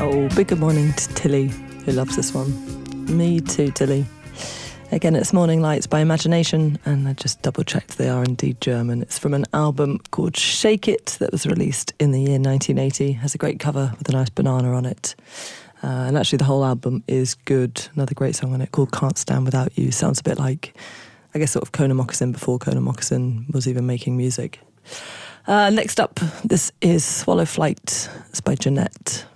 Oh, big good morning to Tilly, who loves this one. Me too, Tilly. Again, it's Morning Lights by Imagination, and I just double-checked they are indeed German. It's from an album called Shake It that was released in the year 1980. It has a great cover with a nice banana on it. And actually the whole album is good. Another great song on it called Can't Stand Without You. Sounds a bit like, I guess, sort of Conan Moccasin before Conan Moccasin was even making music. Next up, this is Swallow Flight. It's by Jeanette.